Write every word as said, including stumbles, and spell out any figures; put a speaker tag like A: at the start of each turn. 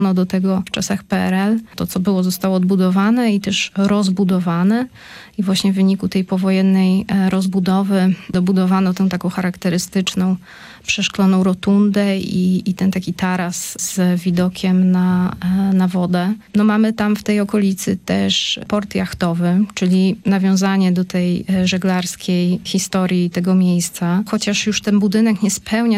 A: No do tego w czasach P R L to, co było, zostało odbudowane i też rozbudowane. I właśnie w wyniku tej powojennej rozbudowy dobudowano tę taką charakterystyczną przeszkloną rotundę i, i ten taki taras z widokiem na, na wodę. No mamy tam w tej okolicy też port jachtowy, czyli nawiązanie do tej żeglarskiej historii tego miejsca. Chociaż już ten budynek nie spełnia